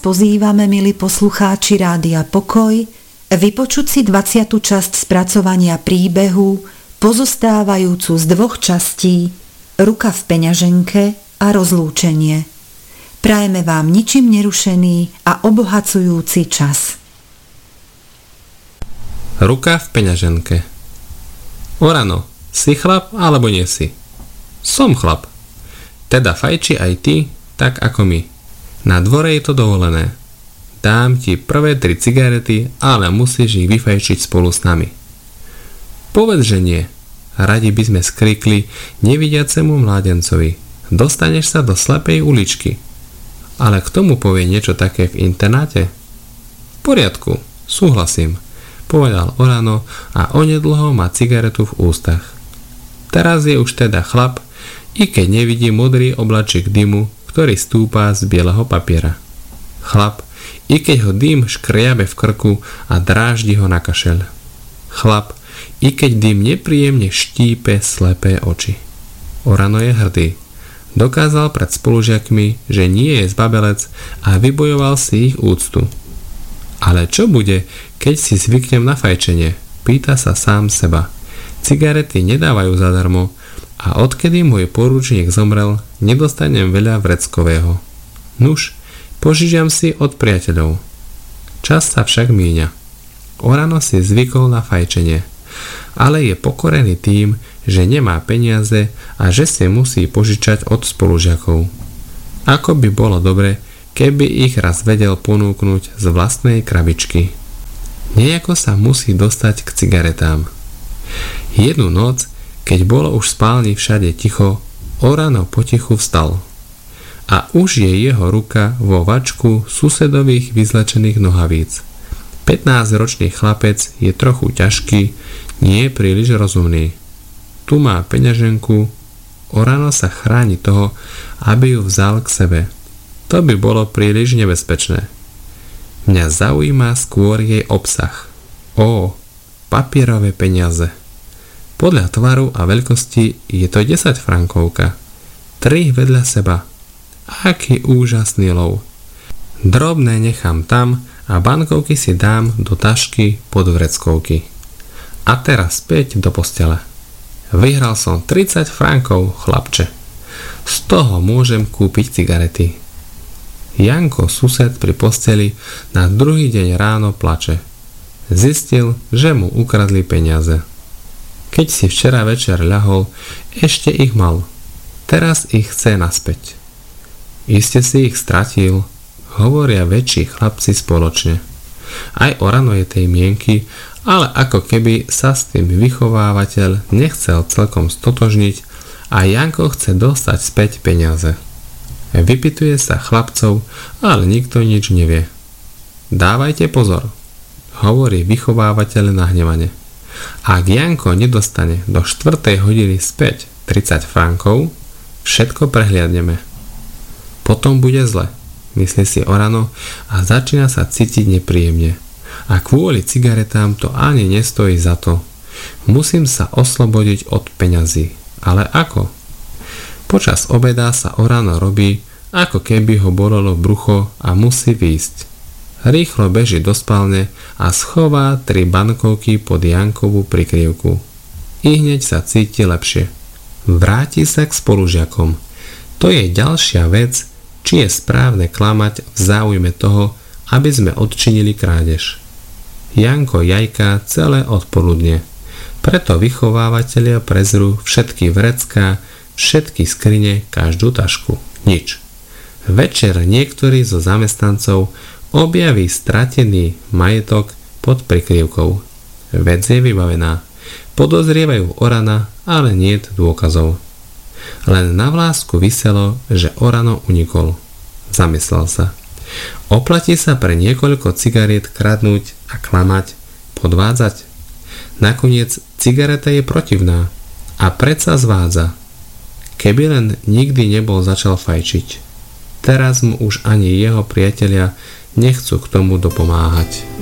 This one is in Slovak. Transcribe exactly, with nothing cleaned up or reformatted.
pozývame, milí poslucháči Rádia Pokoj, vypočuť si dvadsiatu časť spracovania príbehu pozostávajúcu z dvoch častí Ruka v peňaženke a rozlúčenie. Prajeme vám ničím nerušený a obohacujúci čas. Ruka v peňaženke. Orano, si chlap alebo nie si? Som chlap. Teda fajči aj ty, tak ako my. Na dvore je to dovolené. Dám ti prvé tri cigarety, ale musíš ich vyfajčiť spolu s nami. Povedz, že nie. Radi by sme skrikli nevidiacemu mládencovi. Dostaneš sa do slepej uličky. Ale k tomu povie niečo také v internáte? V poriadku, súhlasím, povedal Orano a onedlho má cigaretu v ústach. Teraz je už teda chlap, i keď nevidí modrý oblačik dymu, ktorý stúpa z bieleho papiera. Chlap, i keď ho dym škriabe v krku a dráždi ho na kašeľ. Chlap, i keď dym nepríjemne štípe slepé oči. Orano je hrdý. Dokázal pred spolužiakmi, že nie je zbabelec a vybojoval si ich úctu. Ale čo bude, keď si zvyknem na fajčenie? Pýta sa sám seba. Cigarety nedávajú zadarmo a odkedy môj poručník zomrel, nedostanem veľa vreckového. Nuž, požičiam si od priateľov. Čas sa však míňa. Orano si zvykol na fajčenie, ale je pokorený tým, že nemá peniaze a že si musí požičať od spolužiakov. Ako by bolo dobre, keby ich raz vedel ponúknuť z vlastnej krabičky. Nejako sa musí dostať k cigaretám. Jednu noc, keď bolo už v spálni všade ticho, Orano potichu vstal. A už je jeho ruka vo vačku susedových vyzlečených nohavíc. pätnásťročný chlapec je trochu ťažký, nie je príliš rozumný. Tu má peňaženku, Orano sa chráni toho, aby ju vzal k sebe. To by bolo príliš nebezpečné. Mňa zaujíma skôr jej obsah. Ó, papierové peniaze. Podľa tvaru a veľkosti je to desať frankovka. Tri vedľa seba. Aký úžasný lov. Drobné nechám tam a bankovky si dám do tašky pod vreckovky. A teraz späť do postele. Vyhral som tridsať frankov, chlapče. Z toho môžem kúpiť cigarety. Janko, sused pri posteli, na druhý deň ráno plače. Zistil, že mu ukradli peniaze. Keď si včera večer ľahol, ešte ich mal. Teraz ich chce naspäť. Iste si ich stratil, hovoria väčší chlapci spoločne. Aj Orano je tej mienky, ale ako keby sa s tým vychovávateľ nechcel celkom stotožniť a Janko chce dostať späť peniaze. Vypytuje sa chlapcov, ale nikto nič nevie. Dávajte pozor, hovorí vychovávateľ nahnevane. Ak Janko nedostane do štvrtej hodiny späť tridsať frankov, všetko prehliadneme. Potom bude zle, myslí si Orano a začína sa cítiť nepríjemne. A kvôli cigaretám to ani nestojí za to. Musím sa oslobodiť od peňazí. Ale ako? Počas obeda sa Orano robí, ako keby ho bolelo brucho a musí výjsť. Rýchlo beží do spálne a schová tri bankovky pod Jankovú prikryvku. I hneď sa cíti lepšie. Vráti sa k spolužiakom. To je ďalšia vec, či je správne klamať v záujme toho, aby sme odčinili krádež. Janko jajká celé odpoludne. Preto vychovávateľia prezrú všetky vrecká, všetky skrine, každú tašku. Nič. Večer niektorý zo zamestnancov objaví stratený majetok pod prikryvkou. Vec je vybavená. Podozrievajú Orana, ale niet dôkazov. Len na vlásku viselo, že Orano unikol. Zamyslel sa. Oplatí sa pre niekoľko cigariet kradnúť a klamať, podvádzať. Nakoniec cigareta je protivná a predsa zvádza. Keby len nikdy nebol začal fajčiť. Teraz mu už ani jeho priatelia nechcú k tomu dopomáhať.